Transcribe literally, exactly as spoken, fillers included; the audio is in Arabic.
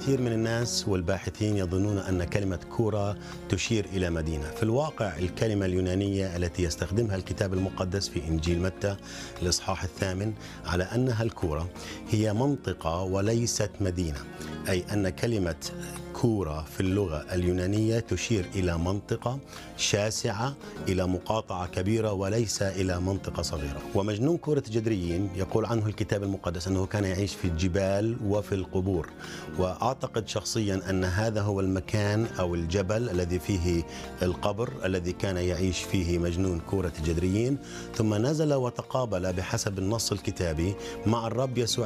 كثير من الناس والباحثين يظنون أن كلمة كورة تشير إلى مدينة. في الواقع الكلمة اليونانية التي يستخدمها الكتاب المقدس في إنجيل متى الإصحاح الثامن على أنها الكورة هي منطقة وليست مدينة، أي أن كلمة كورة في اللغة اليونانية تشير إلى منطقة شاسعة، إلى مقاطعة كبيرة، وليس إلى منطقة صغيرة. ومجنون كورة جدريين يقول عنه الكتاب المقدس أنه كان يعيش في الجبال وفي القبور، وأعتقد شخصيا أن هذا هو المكان أو الجبل الذي فيه القبر الذي كان يعيش فيه مجنون كورة جدريين، ثم نزل وتقابل بحسب النص الكتابي مع الرب يسوع